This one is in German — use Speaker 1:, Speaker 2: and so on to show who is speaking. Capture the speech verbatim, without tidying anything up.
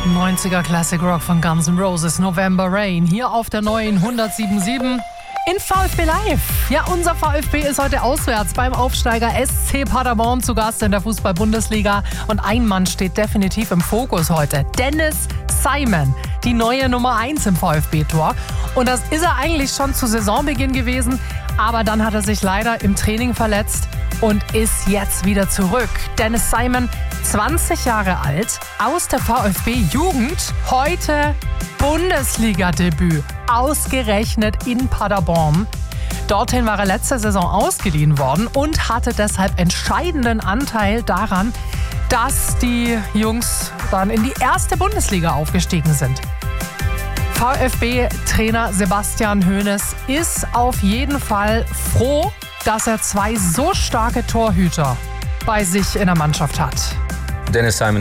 Speaker 1: neunziger Classic Rock von Guns N' Roses, November Rain, hier auf der neuen hundertsieben Komma sieben in VfB Live. Ja, unser VfB ist heute auswärts beim Aufsteiger S C Paderborn zu Gast in der Fußball-Bundesliga. Und ein Mann steht definitiv im Fokus heute. Dennis Simon, die neue Nummer eins im VfB-Tor. Und das ist er eigentlich schon zu Saisonbeginn gewesen. Aber dann hat er sich leider im Training verletzt und ist jetzt wieder zurück. Dennis Simon, zwanzig Jahre alt, aus der VfB-Jugend, heute Bundesliga-Debüt, ausgerechnet in Paderborn. Dorthin war er letzte Saison ausgeliehen worden und hatte deshalb entscheidenden Anteil daran, dass die Jungs dann in die erste Bundesliga aufgestiegen sind. VfB-Trainer Sebastian Hoeneß ist auf jeden Fall froh, dass er zwei so starke Torhüter bei sich in der Mannschaft hat.
Speaker 2: Dennis Simon